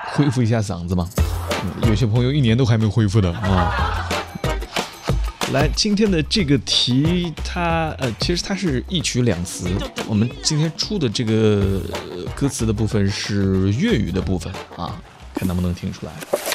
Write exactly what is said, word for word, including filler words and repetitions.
恢复一下嗓子嘛。嗯、有些朋友一年都还没恢复的啊。来，今天的这个题它呃，其实它是一曲两词。我们今天出的这个、呃、歌词的部分是粤语的部分啊，看能不能听出来。